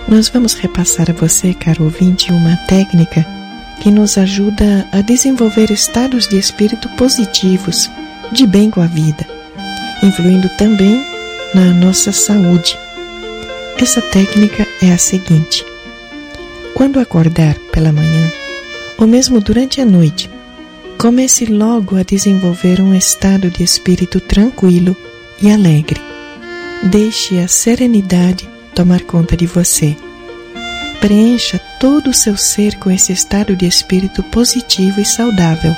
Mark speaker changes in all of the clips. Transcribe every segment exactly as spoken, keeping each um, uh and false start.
Speaker 1: Nós vamos repassar a você, caro ouvinte, uma técnica que nos ajuda a desenvolver estados de espírito positivos, de bem com a vida, influindo também na nossa saúde. Essa técnica é a seguinte: quando acordar pela manhã, ou mesmo durante a noite, comece logo a desenvolver um estado de espírito tranquilo e alegre. Deixe a serenidade tomar conta de você. Preencha todo o seu ser com esse estado de espírito positivo e saudável.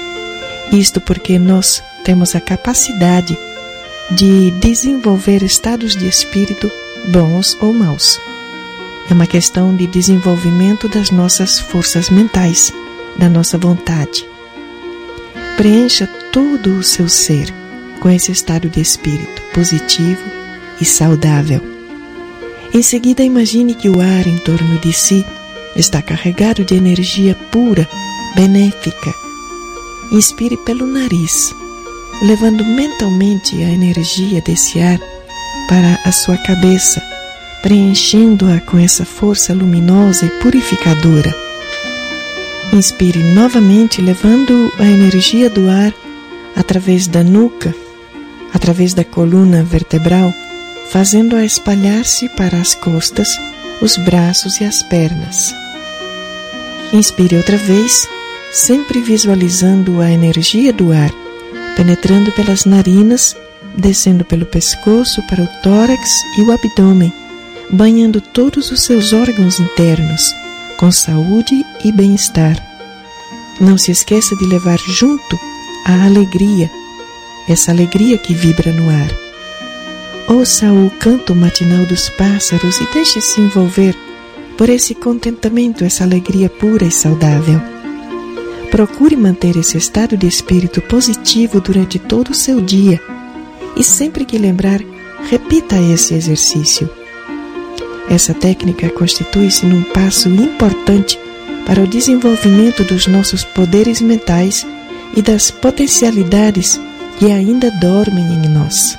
Speaker 1: Isto porque nós temos a capacidade de desenvolver estados de espírito bons ou maus. É uma questão de desenvolvimento das nossas forças mentais, da nossa vontade. Preencha todo o seu ser com esse estado de espírito positivo e saudável. Em seguida, imagine que o ar em torno de si está carregado de energia pura, benéfica. Inspire pelo nariz, levando mentalmente a energia desse ar para a sua cabeça, preenchendo-a com essa força luminosa e purificadora. Inspire novamente, levando a energia do ar através da nuca, através da coluna vertebral, fazendo-a espalhar-se para as costas, os braços e as pernas. Inspire outra vez, sempre visualizando a energia do ar, penetrando pelas narinas, descendo pelo pescoço para o tórax e o abdômen, banhando todos os seus órgãos internos, com saúde e bem-estar. Não se esqueça de levar junto a alegria, essa alegria que vibra no ar. Ouça o canto matinal dos pássaros e deixe-se envolver por esse contentamento, essa alegria pura e saudável. Procure manter esse estado de espírito positivo durante todo o seu dia e sempre que lembrar, repita esse exercício. Essa técnica constitui-se num passo importante para o desenvolvimento dos nossos poderes mentais e das potencialidades que ainda dormem em nós.